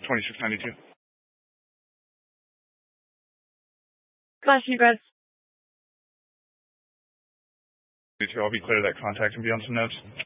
2692. Class egress. I'll be clear of that contact and be on some notes.